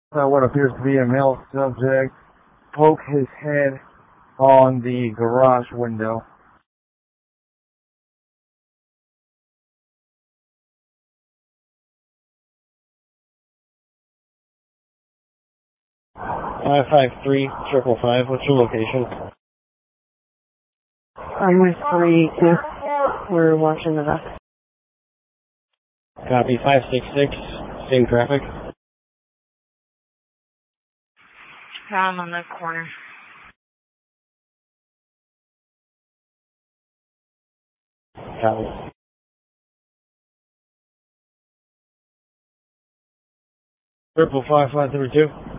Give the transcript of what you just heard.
What appears to be a male subject poke his head on the garage window. Five 55355. What's your location? I'm with 3-2. We're watching the back. Copy 566. Same traffic. I'm on the corner. Copy. Triple 5532.